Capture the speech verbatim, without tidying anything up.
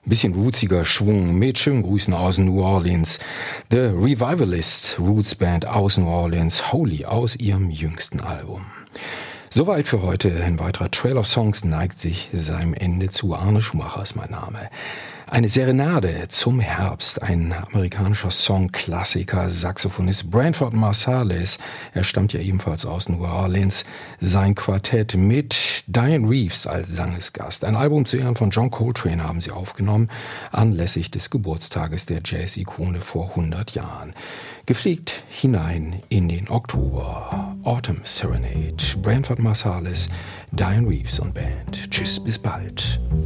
Bisschen rootsiger Schwung mit schönen Grüßen aus New Orleans. The Revivalists, Roots Band aus New Orleans, Holy aus ihrem jüngsten Album. Soweit für heute. Ein weiterer Trail of Songs neigt sich seinem Ende zu. Arne Schumacher ist mein Name. Eine Serenade zum Herbst, ein amerikanischer Songklassiker, Saxophonist Branford Marsalis. Er stammt ja ebenfalls aus New Orleans. Sein Quartett mit Diane Reeves als Sangesgast. Ein Album zu Ehren von John Coltrane haben sie aufgenommen, anlässlich des Geburtstages der Jazz-Ikone vor hundert Jahren. Gepflegt hinein in den Oktober. Autumn Serenade, Branford Marsalis, Diane Reeves und Band. Tschüss, bis bald.